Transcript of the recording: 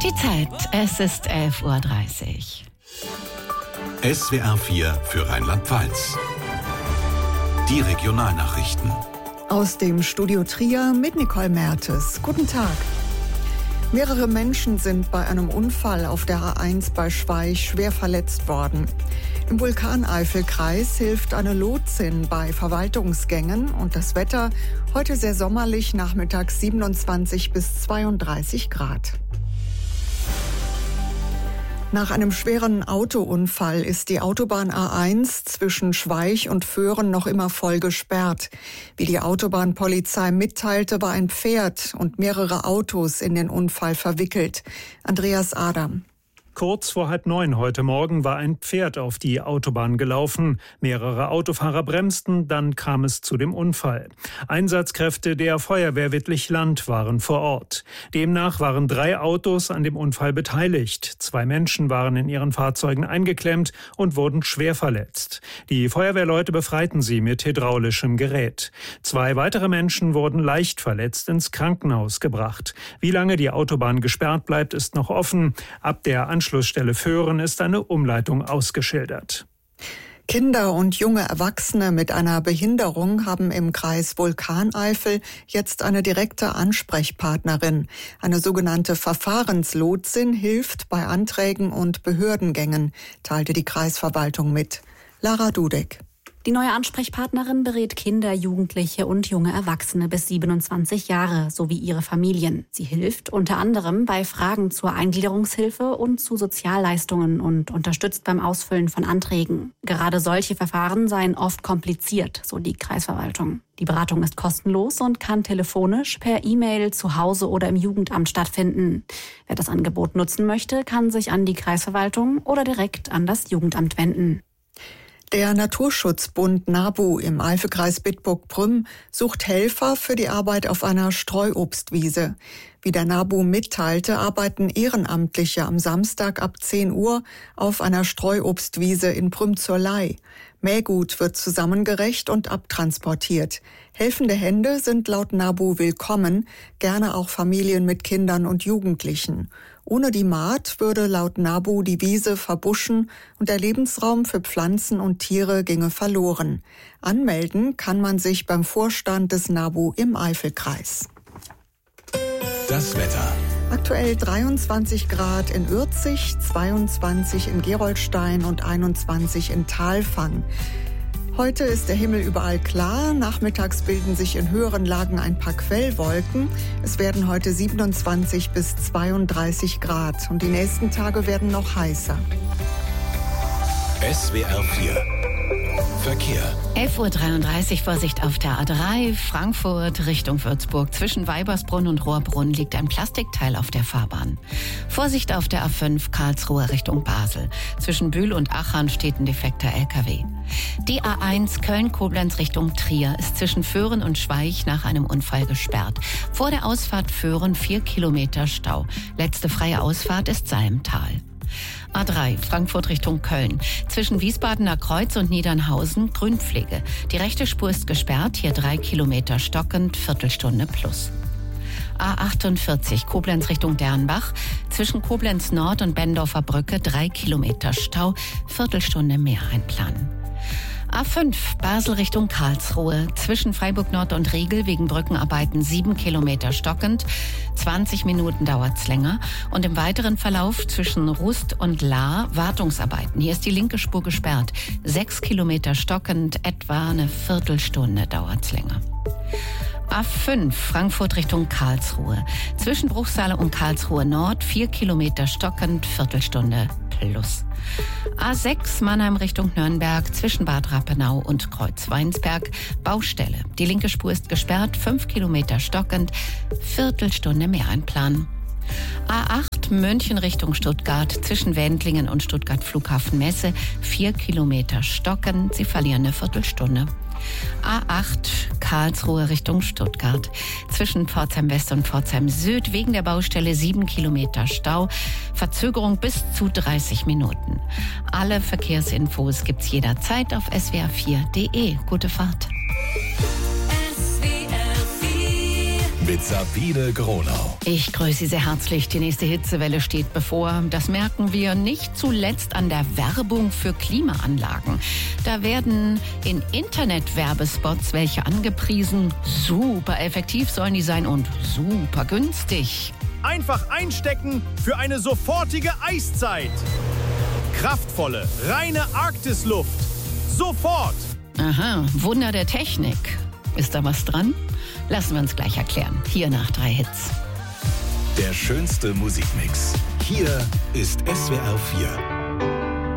Die Zeit, es ist 11.30 Uhr. SWR 4 für Rheinland-Pfalz. Die Regionalnachrichten. Aus dem Studio Trier mit Nicole Mertes. Guten Tag. Mehrere Menschen sind bei einem Unfall auf der A1 bei Schweich schwer verletzt worden. Im Vulkaneifelkreis hilft eine Lotsin bei Verwaltungsgängen und das Wetter heute sehr sommerlich, nachmittags 27 bis 32 Grad. Nach einem schweren Autounfall ist die Autobahn A1 zwischen Schweich und Föhren noch immer voll gesperrt. Wie die Autobahnpolizei mitteilte, war ein Pferd und mehrere Autos in den Unfall verwickelt. Andreas Adam. Kurz vor 8:30 heute Morgen war ein Pferd auf die Autobahn gelaufen. Mehrere Autofahrer bremsten, dann kam es zu dem Unfall. Einsatzkräfte der Feuerwehr Wittlich-Land waren vor Ort. Demnach waren 3 Autos an dem Unfall beteiligt. 2 Menschen waren in ihren Fahrzeugen eingeklemmt und wurden schwer verletzt. Die Feuerwehrleute befreiten sie mit hydraulischem Gerät. 2 weitere Menschen wurden leicht verletzt ins Krankenhaus gebracht. Wie lange die Autobahn gesperrt bleibt, ist noch offen. Ab der Anschlussstelle Föhren ist eine Umleitung ausgeschildert. Kinder und junge Erwachsene mit einer Behinderung haben im Kreis Vulkaneifel jetzt eine direkte Ansprechpartnerin. Eine sogenannte Verfahrenslotsin hilft bei Anträgen und Behördengängen, teilte die Kreisverwaltung mit. Lara Dudek. Die neue Ansprechpartnerin berät Kinder, Jugendliche und junge Erwachsene bis 27 Jahre sowie ihre Familien. Sie hilft unter anderem bei Fragen zur Eingliederungshilfe und zu Sozialleistungen und unterstützt beim Ausfüllen von Anträgen. Gerade solche Verfahren seien oft kompliziert, so die Kreisverwaltung. Die Beratung ist kostenlos und kann telefonisch, per E-Mail, zu Hause oder im Jugendamt stattfinden. Wer das Angebot nutzen möchte, kann sich an die Kreisverwaltung oder direkt an das Jugendamt wenden. Der Naturschutzbund NABU im Eifelkreis Bitburg-Prüm sucht Helfer für die Arbeit auf einer Streuobstwiese. Wie der NABU mitteilte, arbeiten Ehrenamtliche am Samstag ab 10 Uhr auf einer Streuobstwiese in Prüm zur Ley. Mähgut wird zusammengerecht und abtransportiert. Helfende Hände sind laut NABU willkommen, gerne auch Familien mit Kindern und Jugendlichen. Ohne die Mahd würde laut NABU die Wiese verbuschen und der Lebensraum für Pflanzen und Tiere ginge verloren. Anmelden kann man sich beim Vorstand des NABU im Eifelkreis. Das Wetter. Aktuell 23 Grad in Ürzig, 22 in Gerolstein und 21 in Thalfang. Heute ist der Himmel überall klar. Nachmittags bilden sich in höheren Lagen ein paar Quellwolken. Es werden heute 27 bis 32 Grad und die nächsten Tage werden noch heißer. SWR 4 Verkehr. 11.33 Uhr, Vorsicht auf der A3, Frankfurt Richtung Würzburg. Zwischen Weibersbrunn und Rohrbrunn liegt ein Plastikteil auf der Fahrbahn. Vorsicht auf der A5, Karlsruhe Richtung Basel. Zwischen Bühl und Achern steht ein defekter LKW. Die A1 Köln-Koblenz Richtung Trier ist zwischen Föhren und Schweich nach einem Unfall gesperrt. Vor der Ausfahrt Föhren 4 Kilometer Stau. Letzte freie Ausfahrt ist Salmtal. A3, Frankfurt Richtung Köln. Zwischen Wiesbadener Kreuz und Niedernhausen Grünpflege. Die rechte Spur ist gesperrt, hier 3 Kilometer stockend, Viertelstunde plus. A48, Koblenz Richtung Dernbach. Zwischen Koblenz Nord und Bendorfer Brücke 3 Kilometer Stau, Viertelstunde mehr einplanen. A5, Basel Richtung Karlsruhe. Zwischen Freiburg Nord und Riegel wegen Brückenarbeiten 7 Kilometer stockend. 20 Minuten dauert's länger. Und im weiteren Verlauf zwischen Rust und Lahr Wartungsarbeiten. Hier ist die linke Spur gesperrt. 6 Kilometer stockend, etwa eine Viertelstunde dauert's länger. A5, Frankfurt Richtung Karlsruhe. Zwischen Bruchsale und Karlsruhe Nord 4 Kilometer stockend, Viertelstunde plus. A6, Mannheim Richtung Nürnberg. Zwischen Bad Rappenau und Kreuzweinsberg Baustelle. Die linke Spur ist gesperrt, 5 Kilometer stockend, Viertelstunde mehr einplanen. A8, München Richtung Stuttgart. Zwischen Wendlingen und Stuttgart Flughafen Messe 4 Kilometer stockend, Sie verlieren eine Viertelstunde. A8 Karlsruhe Richtung Stuttgart. Zwischen Pforzheim West und Pforzheim Süd wegen der Baustelle 7 Kilometer Stau. Verzögerung bis zu 30 Minuten. Alle Verkehrsinfos gibt's jederzeit auf swr4.de. Gute Fahrt. mit Sabine Gronau. Ich grüße Sie sehr herzlich. Die nächste Hitzewelle steht bevor. Das merken wir nicht zuletzt an der Werbung für Klimaanlagen. Da werden in Internetwerbespots welche angepriesen. Super effektiv sollen die sein und super günstig. Einfach einstecken für eine sofortige Eiszeit. Kraftvolle, reine Arktisluft. Sofort! Aha, Wunder der Technik. Ist da was dran? Lassen wir uns gleich erklären. Hier nach 3 Hits. Der schönste Musikmix. Hier ist SWR 4.